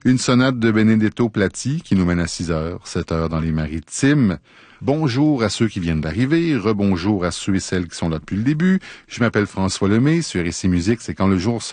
Une sonate de Benedetto Platti qui nous mène à 6 heures, 7 heures dans les Maritimes. Bonjour à ceux qui viennent d'arriver, rebonjour à ceux et celles qui sont là depuis le début. Je m'appelle François Lemay, sur RCI Musique, c'est quand le jour se